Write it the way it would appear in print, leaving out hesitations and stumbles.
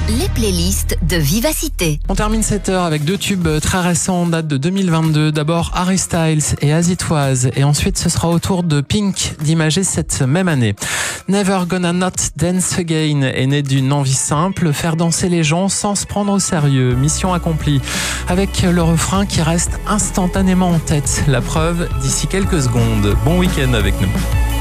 Les playlists de Vivacité. On termine cette heure avec 2 tubes très récents en date de 2022. D'abord Harry Styles et As It Was, et ensuite ce sera au tour de Pink d'imager cette même année. Never Gonna Not Dance Again est né d'une envie simple, faire danser les gens sans se prendre au sérieux. Mission accomplie, avec le refrain qui reste instantanément en tête. La preuve d'ici quelques secondes. Bon week-end avec nous.